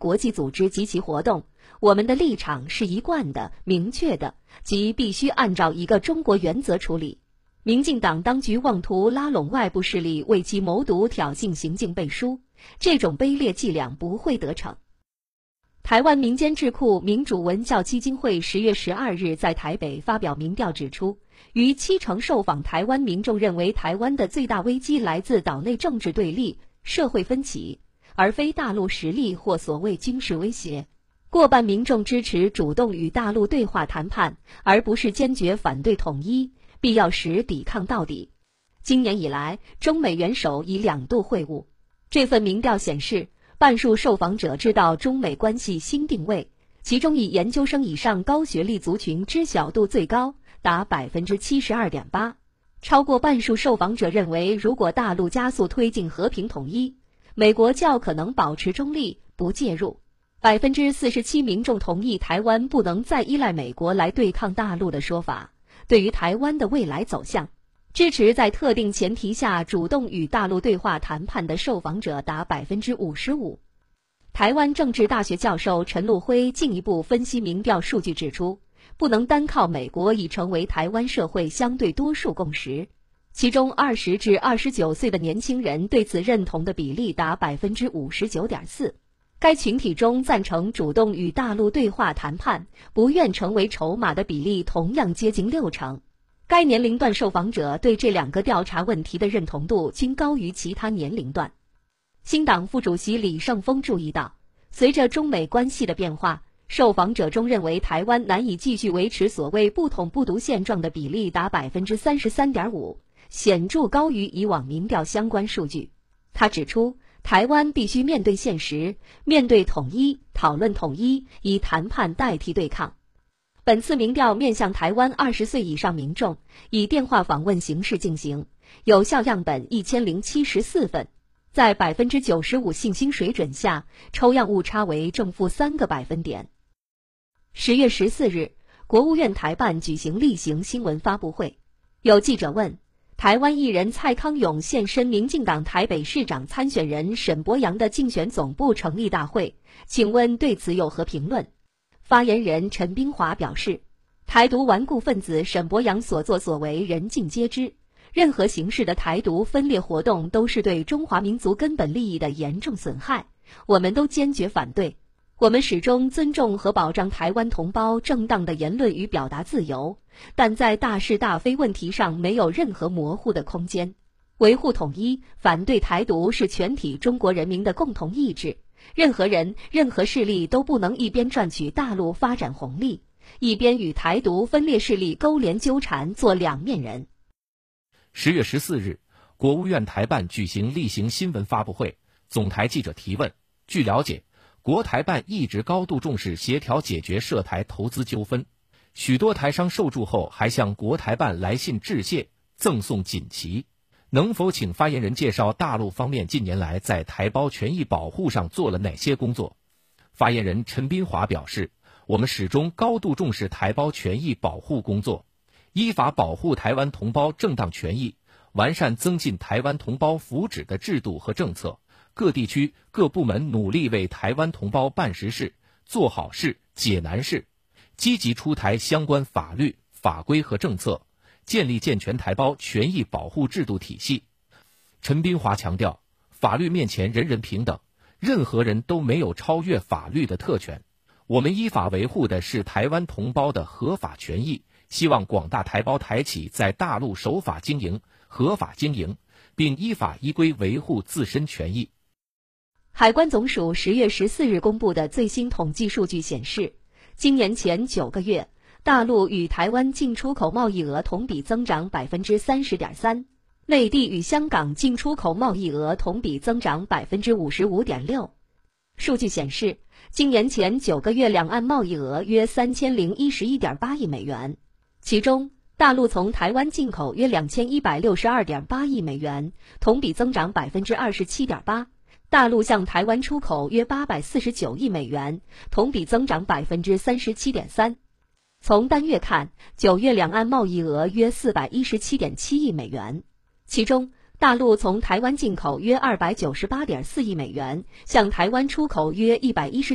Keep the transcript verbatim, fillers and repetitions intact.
国际组织及其活动，我们的立场是一贯的、明确的，即必须按照一个中国原则处理。民进党当局妄图拉拢外部势力为其谋独挑衅行径背书，这种卑劣伎俩不会得逞。台湾民间智库民主文教基金会十月十二日在台北发表民调指出，逾七成受访台湾民众认为台湾的最大危机来自岛内政治对立、社会分歧，而非大陆实力或所谓军事威胁。过半民众支持主动与大陆对话谈判，而不是坚决反对统一，必要时抵抗到底。今年以来，中美元首已两度会晤。这份民调显示，半数受访者知道中美关系新定位，其中以研究生以上高学历族群知晓度最高，达 百分之七十二点八。超过半数受访者认为，如果大陆加速推进和平统一，美国较可能保持中立，不介入。百分之四十七民众同意台湾不能再依赖美国来对抗大陆的说法。对于台湾的未来走向，支持在特定前提下主动与大陆对话谈判的受访者达 百分之五十五。台湾政治大学教授陈禄辉进一步分析民调数据指出，不能单靠美国已成为台湾社会相对多数共识。其中二十至二十九岁的年轻人对此认同的比例达 百分之五十九点四。该群体中赞成主动与大陆对话谈判、不愿成为筹码的比例同样接近六成。该年龄段受访者对这两个调查问题的认同度均高于其他年龄段。新党副主席李胜峰注意到，随着中美关系的变化，受访者中认为台湾难以继续维持所谓不统不独现状的比例达 百分之三十三点五， 显著高于以往民调相关数据。他指出，台湾必须面对现实，面对统一，讨论统一，以谈判代替对抗。本次民调面向台湾二十岁以上民众，以电话访问形式进行，有效样本一千零七十四份，在 百分之九十五 信心水准下，抽样误差为正负三个百分点。十月十四日，国务院台办举行例行新闻发布会，有记者问，台湾艺人蔡康永现身民进党台北市长参选人沈伯洋的竞选总部成立大会，请问对此有何评论？发言人陈冰华表示，台独顽固分子沈伯洋所作所为人尽皆知，任何形式的台独分裂活动都是对中华民族根本利益的严重损害，我们都坚决反对。我们始终尊重和保障台湾同胞正当的言论与表达自由，但在大是大非问题上没有任何模糊的空间。维护统一、反对台独是全体中国人民的共同意志，任何人、任何势力都不能一边赚取大陆发展红利，一边与台独分裂势力勾连纠缠，做两面人。 十月十四日，国务院台办举行例行新闻发布会，总台记者提问。据了解，国台办一直高度重视协调解决涉台投资纠纷，许多台商受助后还向国台办来信致谢，赠送锦旗。能否请发言人介绍大陆方面近年来在台胞权益保护上做了哪些工作？发言人陈斌华表示，我们始终高度重视台胞权益保护工作，依法保护台湾同胞正当权益，完善增进台湾同胞福祉的制度和政策，各地区各部门努力为台湾同胞办实事、做好事、解难事，积极出台相关法律、法规和政策，建立健全台胞权益保护制度体系。陈斌华强调，法律面前人人平等，任何人都没有超越法律的特权。我们依法维护的是台湾同胞的合法权益，希望广大台胞台企在大陆守法经营、合法经营，并依法依规维护自身权益。 海关总署十月十四日公布的最新统计数据显示，今年前九个月，大陆与台湾进出口贸易额同比增长 百分之三十点三， 内地与香港进出口贸易额同比增长 百分之五十五点六。 数据显示，今年前九个月两岸贸易额约三千零一十一点八亿美元，其中大陆从台湾进口约两千一百六十二点八亿美元，同比增长 百分之二十七点八。大陆向台湾出口约八百四十九亿美元，同比增长 百分之三十七点三。从单月看，九月两岸贸易额约四百一十七点七亿美元，其中大陆从台湾进口约二百九十八点四亿美元，向台湾出口约一百一十